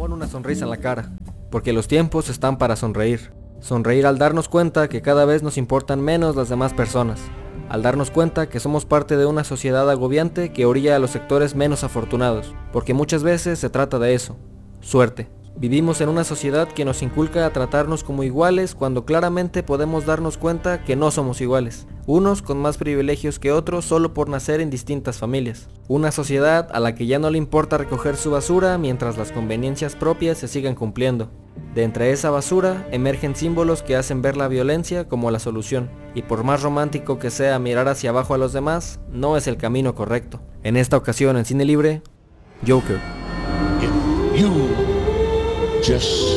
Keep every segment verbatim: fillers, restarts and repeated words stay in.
Pon una sonrisa en la cara, porque los tiempos están para sonreír. Sonreír al darnos cuenta que cada vez nos importan menos las demás personas, al darnos cuenta que somos parte de una sociedad agobiante que orilla a los sectores menos afortunados, porque muchas veces se trata de eso, suerte. Vivimos en una sociedad que nos inculca a tratarnos como iguales cuando claramente podemos darnos cuenta que no somos iguales, unos con más privilegios que otros solo por nacer en distintas familias. Una sociedad a la que ya no le importa recoger su basura mientras las conveniencias propias se sigan cumpliendo. De entre esa basura emergen símbolos que hacen ver la violencia como la solución, y por más romántico que sea mirar hacia abajo a los demás, no es el camino correcto. En esta ocasión en Cine Libre, Joker. If you just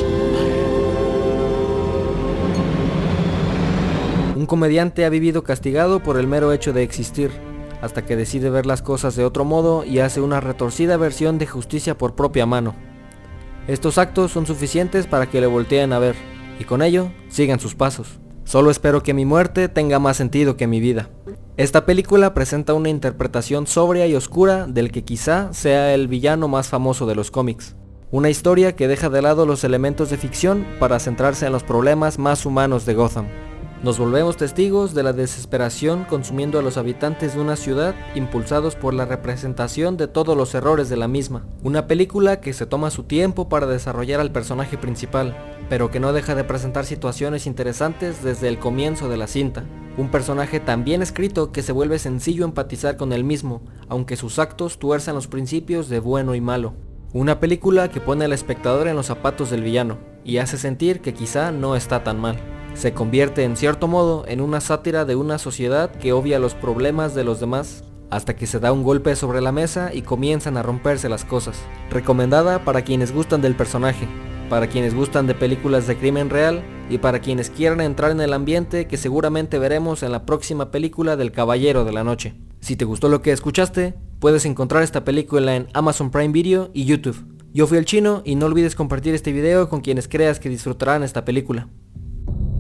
Un comediante ha vivido castigado por el mero hecho de existir, hasta que decide ver las cosas de otro modo y hace una retorcida versión de justicia por propia mano. Estos actos son suficientes para que le volteen a ver, y con ello sigan sus pasos. Solo espero que mi muerte tenga más sentido que mi vida. Esta película presenta una interpretación sobria y oscura del que quizá sea el villano más famoso de los cómics. Una historia que deja de lado los elementos de ficción para centrarse en los problemas más humanos de Gotham. Nos volvemos testigos de la desesperación consumiendo a los habitantes de una ciudad, impulsados por la representación de todos los errores de la misma. Una película que se toma su tiempo para desarrollar al personaje principal, pero que no deja de presentar situaciones interesantes desde el comienzo de la cinta. Un personaje tan bien escrito que se vuelve sencillo empatizar con él mismo, aunque sus actos tuerzan los principios de bueno y malo. Una película que pone al espectador en los zapatos del villano, y hace sentir que quizá no está tan mal. Se convierte en cierto modo en una sátira de una sociedad que obvia los problemas de los demás, hasta que se da un golpe sobre la mesa y comienzan a romperse las cosas. Recomendada para quienes gustan del personaje, para quienes gustan de películas de crimen real y para quienes quieran entrar en el ambiente que seguramente veremos en la próxima película del Caballero de la Noche. Si te gustó lo que escuchaste, puedes encontrar esta película en Amazon Prime Video y YouTube. Yo fui el Chino y no olvides compartir este video con quienes creas que disfrutarán esta película.